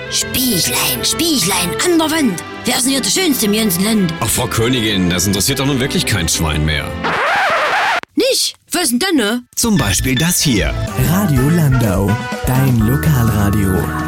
Spiechlein, Spiechlein, an der Wand. Wer ist denn hier der Schönste im ganzen Land? Ach, Frau Königin, das interessiert doch nun wirklich kein Schwein mehr. Nicht? Was ist denn, ne? Zum Beispiel das hier. Radio Landau, dein Lokalradio.